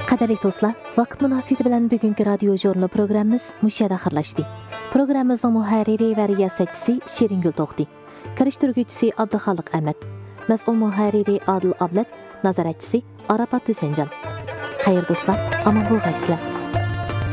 Qadirli do'stlar, vaqt munosabati bilan bugungi radio jurnal programmamiz mushada xirlashdi. Programmamizning muharriri va riyosatchisi Sheringul To'xti, kirishtiruvchisi Abduxoliq Ahmad, mas'ul muharriri Adil Ablat, nazoratchisi Arafat Husaynjon. Xayr do'stlar, omon bo'linglar.